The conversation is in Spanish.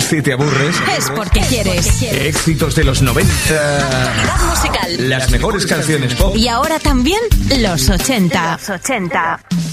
Si te aburres, es porque quieres. Éxitos de los 90. Calidad musical. Las mejores canciones pop. Y ahora también los 80.